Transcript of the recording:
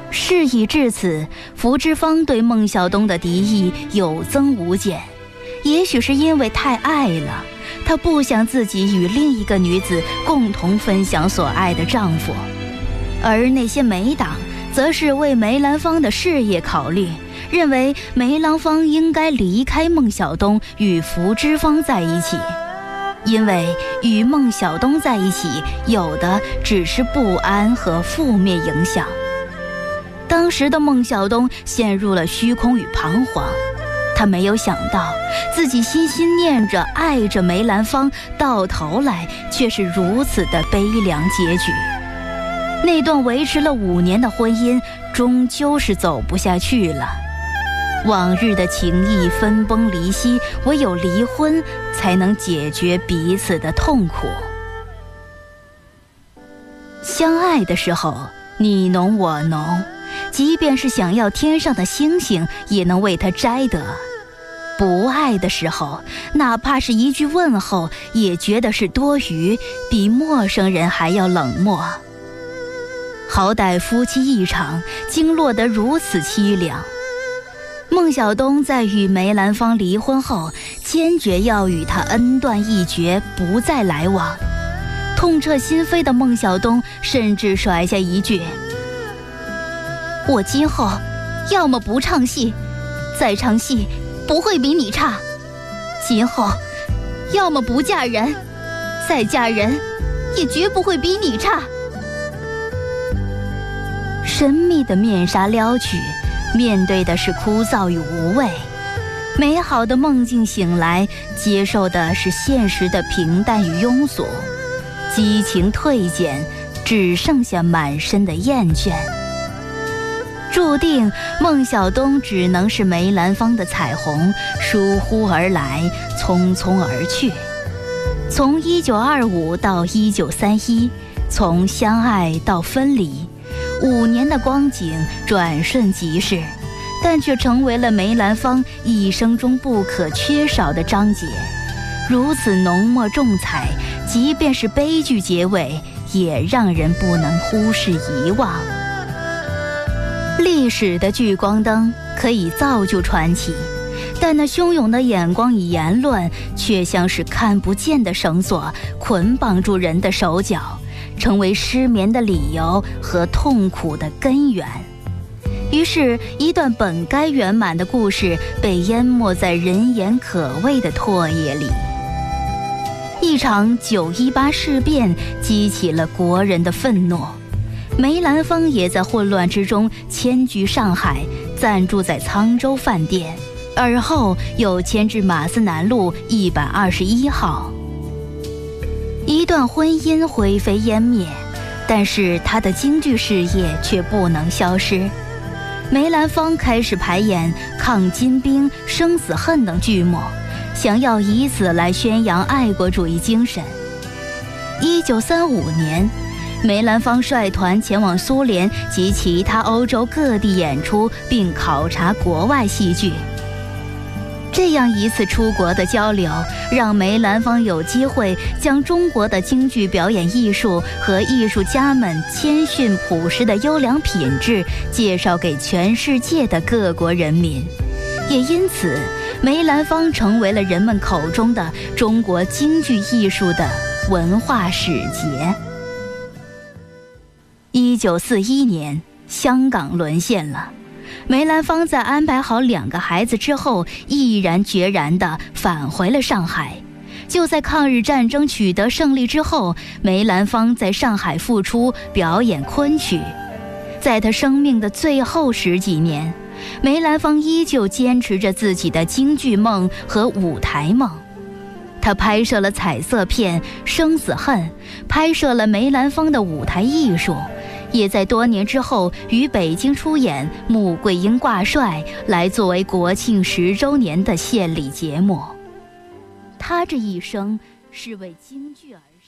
事已至此，福芝芳对孟小冬的敌意有增无减。也许是因为太爱了，她不想自己与另一个女子共同分享所爱的丈夫。而那些梅党则是为梅兰芳的事业考虑，认为梅兰芳应该离开孟小冬与福芝芳在一起，因为与孟小冬在一起有的只是不安和负面影响。当时的孟小冬陷入了虚空与彷徨，他没有想到自己心心念着爱着梅兰芳，到头来却是如此的悲凉结局。那段维持了5年的婚姻终究是走不下去了。往日的情谊分崩离析，唯有离婚才能解决彼此的痛苦。相爱的时候你侬我侬，即便是想要天上的星星也能为他摘得。不爱的时候，哪怕是一句问候也觉得是多余，比陌生人还要冷漠。好歹夫妻一场，竟落得如此凄凉。孟小冬在与梅兰芳离婚后，坚决要与他恩断义绝，不再来往。痛彻心扉的孟小冬甚至甩下一句：我今后要么不唱戏，再唱戏不会比你差；今后要么不嫁人，再嫁人也绝不会比你差。神秘的面纱撩去，面对的是枯燥与无味。美好的梦境醒来，接受的是现实的平淡与庸俗。激情退减，只剩下满身的厌倦。注定孟小冬只能是梅兰芳的彩虹，疏忽而来，匆匆而去。从1925到1931，从相爱到分离，5年的光景转瞬即逝，但却成为了梅兰芳一生中不可缺少的章节。如此浓墨重彩，即便是悲剧结尾，也让人不能忽视遗忘。历史的聚光灯可以造就传奇，但那汹涌的眼光与言论却像是看不见的绳索，捆绑住人的手脚，成为失眠的理由和痛苦的根源。于是一段本该圆满的故事被淹没在人言可畏的唾液里。一场918事变激起了国人的愤怒，梅兰芳也在混乱之中迁居上海，暂住在沧州饭店，而后又迁至马思南路121号。一段婚姻灰飞烟灭，但是他的京剧事业却不能消失。梅兰芳开始排演《抗金兵》《生死恨》等剧目，想要以此来宣扬爱国主义精神。1935年，梅兰芳率团前往苏联及其他欧洲各地演出，并考察国外戏剧。这样一次出国的交流，让梅兰芳有机会将中国的京剧表演艺术和艺术家们谦逊朴实的优良品质介绍给全世界的各国人民。也因此，梅兰芳成为了人们口中的中国京剧艺术的文化使节。1941年，香港沦陷了。梅兰芳在安排好2个孩子之后，毅然决然地返回了上海。就在抗日战争取得胜利之后，梅兰芳在上海复出表演昆曲。在他生命的最后10几年，梅兰芳依旧坚持着自己的京剧梦和舞台梦。他拍摄了彩色片《生死恨》，拍摄了梅兰芳的舞台艺术，也在多年之后于北京出演《穆桂英挂帅》，来作为国庆10周年的献礼节目。他这一生是为京剧而生。